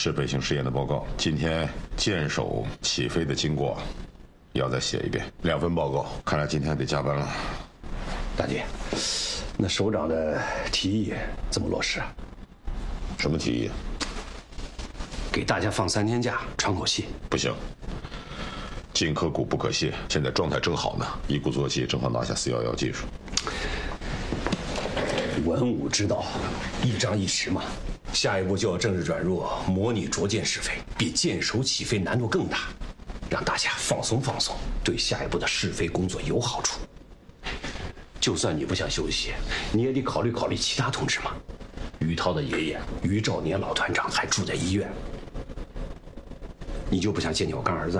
适配性试验的报告，今天舰首起飞的经过，要再写一遍，2份报告，看来今天得加班了。 大姐，那首长的提议怎么落实啊？ 什么提议？ 给大家放3天假，喘口气。 不行，进可攻不可懈，现在状态正好呢，一鼓作气，正好拿下411技术。 文武之道，一张一弛嘛。下一步就要正式转入模拟着舰试飞，比舰首起飞难度更大，让大家放松放松，对下一步的试飞工作有好处。就算你不想休息，你也得考虑考虑其他同志嘛。于涛的爷爷于兆年老团长还住在医院，你就不想见见我干儿子？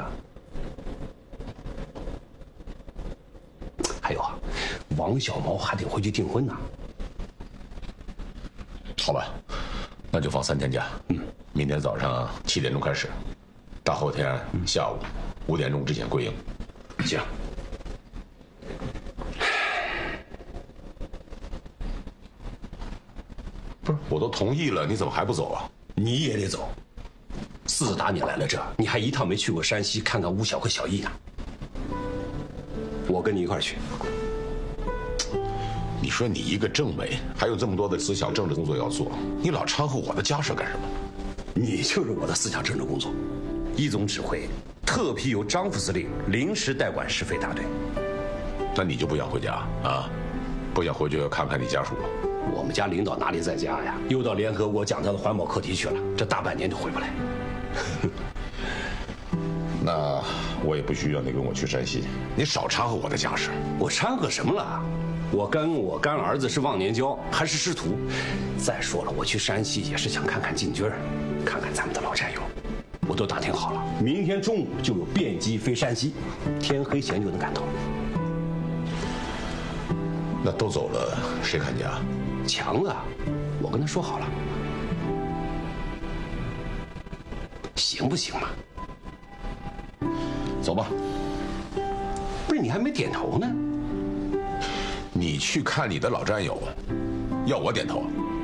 还有啊，王小毛还得回去订婚呢。 好吧，那就放3天假。明天早上7点钟开始，大后天下午5点钟之前归营。 行。 不是，我都同意了，你怎么还不走啊？ 你也得走。自打你来了这，你还一趟没去过山西看看吴晓和小易呢。我跟你一块儿去。 你说你一个政委，还有这么多的思想政治工作要做，你老掺和我的家事干什么？ 你就是我的思想政治工作。一总指挥特批由张副司令临时代管试飞大队。 那你就不想回家啊？不想回去看看你家属？ 我们家领导哪里在家呀？又到联合国讲他的环保课题去了，这大半年都回不来。 那我也不需要你跟我去山西，你少掺和我的家事。 我掺和什么了？我跟我干儿子是忘年交，还是师徒？再说了，我去山西也是想看看禁军，看看咱们的老战友。我都打听好了，明天中午就有便机飞山西，天黑前就能赶到。 那都走了，谁看家？ 强子，我跟他说好了，行不行嘛？ 走吧。 不是你还没点头呢？ 你去看你的老战友，要我点头？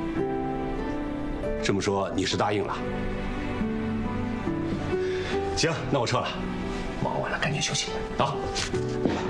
这么说你是答应了？行，那我撤了，忙完了赶紧休息啊。